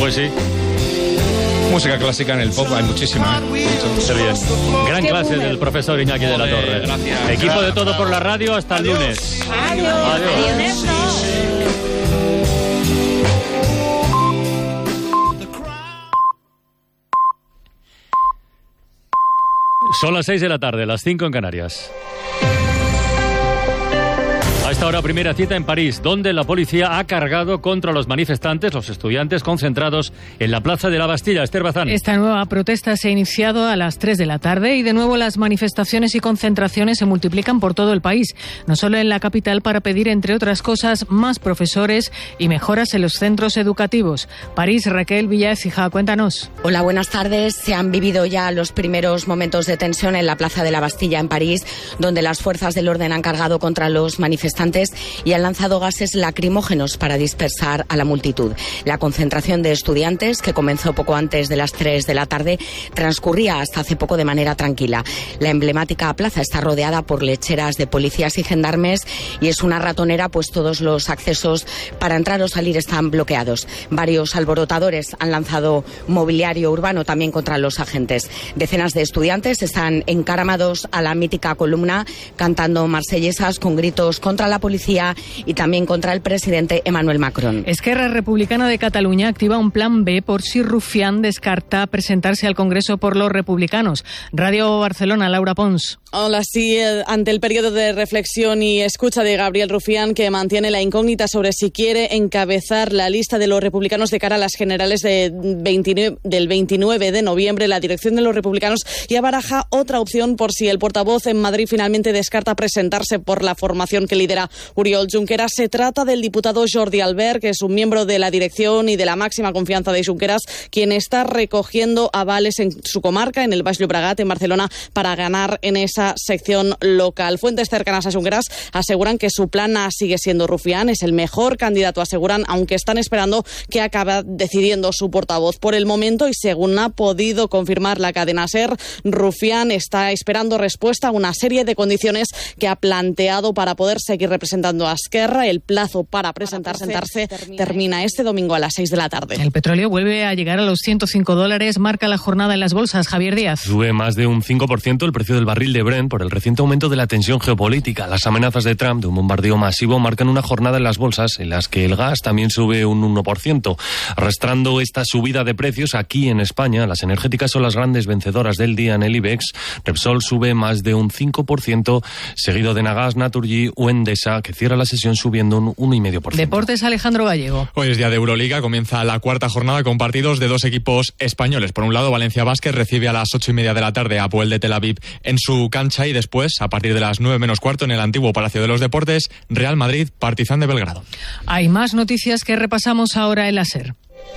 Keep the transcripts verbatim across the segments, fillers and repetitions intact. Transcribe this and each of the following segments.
Pues sí. Música clásica en el pop hay muchísima, ¿eh? Mucho. Qué bien. Gran Qué clase boomer. del profesor Iñaki de la Torre. Gracias. Equipo de Todo por la Radio, hasta el lunes. Adiós. Adiós. Son las seis de la tarde, las cinco en Canarias. A esta hora, primera cita en París, donde la policía ha cargado contra los manifestantes, los estudiantes concentrados en la plaza de la Bastilla. Esther Bazán. Esta nueva protesta se ha iniciado a las tres de la tarde y de nuevo las manifestaciones y concentraciones se multiplican por todo el país, no solo en la capital, para pedir, entre otras cosas, más profesores y mejoras en los centros educativos. París, Raquel Villaécija, cuéntanos. Hola, buenas tardes. Se han vivido ya los primeros momentos de tensión en la plaza de la Bastilla en París, donde las fuerzas del orden han cargado contra los manifestantes y han lanzado gases lacrimógenos para dispersar a la multitud. La concentración de estudiantes, que comenzó poco antes de las tres de la tarde, transcurría hasta hace poco de manera tranquila. La emblemática plaza está rodeada por lecheras de policías y gendarmes y es una ratonera, pues todos los accesos para entrar o salir están bloqueados. Varios alborotadores han lanzado mobiliario urbano también contra los agentes. Decenas de estudiantes están encaramados a la mítica columna cantando marsellesas con gritos contra la policía y también contra el presidente Emmanuel Macron. Esquerra Republicana de Cataluña activa un plan B por si Rufián descarta presentarse al Congreso por los republicanos. Radio Barcelona, Laura Pons. Hola, sí, ante el periodo de reflexión y escucha de Gabriel Rufián, que mantiene la incógnita sobre si quiere encabezar la lista de los republicanos de cara a las generales de veintinueve, del veintinueve de noviembre, la dirección de los republicanos ya baraja otra opción por si el portavoz en Madrid finalmente descarta presentarse por la formación que lidera Oriol Junqueras. Se trata del diputado Jordi Albert, que es un miembro de la dirección y de la máxima confianza de Junqueras, quien está recogiendo avales en su comarca, en el Baix Llobregat, en Barcelona, para ganar en esa sección local. Fuentes cercanas a Junqueras aseguran que su plan A sigue siendo Rufián, es el mejor candidato, aseguran, aunque están esperando que acabe decidiendo su portavoz. Por el momento, y según ha podido confirmar la cadena SER, Rufián está esperando respuesta a una serie de condiciones que ha planteado para poder seguir representando a Esquerra. El plazo para presentarse, para presentarse termina este domingo a las seis de la tarde. El petróleo vuelve a llegar a los ciento cinco dólares, marca la jornada en las bolsas. Javier Díaz. Sube más de un cinco por ciento el precio del barril de Brent por el reciente aumento de la tensión geopolítica. Las amenazas de Trump de un bombardeo masivo marcan una jornada en las bolsas en las que el gas también sube un uno por ciento. Arrastrando esta subida de precios, aquí en España, las energéticas son las grandes vencedoras del día en el IBEX. Repsol sube más de un cinco por ciento, seguido de Nagas, Naturgy o Endesa, que cierra la sesión subiendo un uno coma cinco por ciento. Deportes, Alejandro Gallego. Hoy es día de Euroliga, comienza la cuarta jornada con partidos de dos equipos españoles. Por un lado, Valencia Basket recibe a las ocho y media de la tarde a Apoel de Tel Aviv en su cancha, y después, a partir de las nueve menos cuarto, en el antiguo Palacio de los Deportes, Real Madrid, Partizan de Belgrado. Hay más noticias que repasamos ahora en la SER.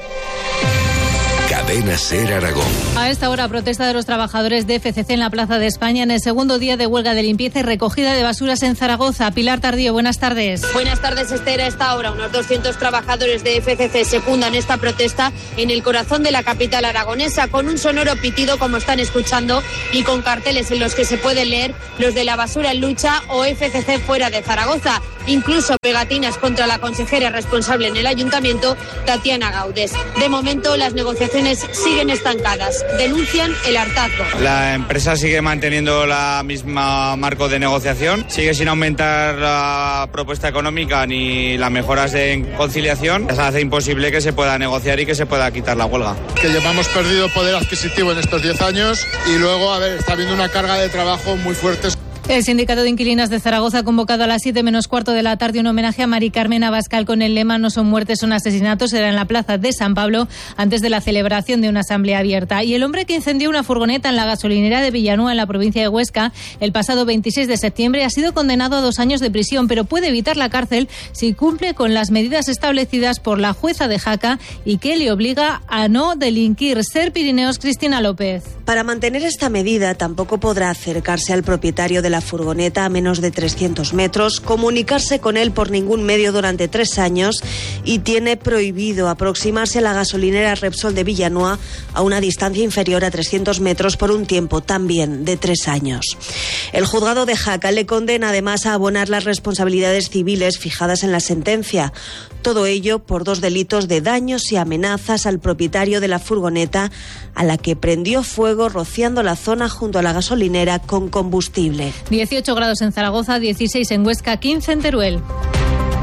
Cadena SER Aragón. A esta hora, protesta de los trabajadores de F C C en la Plaza de España en el segundo día de huelga de limpieza y recogida de basuras en Zaragoza. Pilar Tardío, buenas tardes. Buenas tardes, Esther. A esta hora, unos doscientos trabajadores de F C C secundan esta protesta en el corazón de la capital aragonesa, con un sonoro pitido, como están escuchando, y con carteles en los que se pueden leer los de la basura en lucha o F C C fuera de Zaragoza. Incluso pegatinas contra la consejera responsable en el ayuntamiento, Tatiana Gaudes. De momento, las negociaciones siguen estancadas. Denuncian el hartazgo. La empresa sigue manteniendo la misma marco de negociación, sigue sin aumentar la propuesta económica ni las mejoras de conciliación. Eso hace imposible que se pueda negociar y que se pueda quitar la huelga. Que llevamos perdido poder adquisitivo en estos diez años y luego, a ver, está habiendo una carga de trabajo muy fuerte. El Sindicato de Inquilinas de Zaragoza ha convocado a las siete menos cuarto de la tarde un homenaje a Mari Carmen Abascal con el lema "No son muertes, son asesinatos". Será en la plaza de San Pablo antes de la celebración de una asamblea abierta. Y el hombre que incendió una furgoneta en la gasolinera de Villanueva, en la provincia de Huesca, el pasado veintiséis de septiembre, ha sido condenado a dos años de prisión, pero puede evitar la cárcel si cumple con las medidas establecidas por la jueza de Jaca y que le obliga a no delinquir. SER Pirineos, Cristina López. Para mantener esta medida, tampoco podrá acercarse al propietario de la furgoneta a menos de trescientos metros, comunicarse con él por ningún medio durante tres años y tiene prohibido aproximarse a la gasolinera Repsol de Villanueva a una distancia inferior a trescientos metros por un tiempo también de tres años. El juzgado de Jaca le condena además a abonar las responsabilidades civiles fijadas en la sentencia. Todo ello por dos delitos de daños y amenazas al propietario de la furgoneta, a la que prendió fuego rociando la zona junto a la gasolinera con combustible. dieciocho grados en Zaragoza, dieciséis en Huesca, quince en Teruel.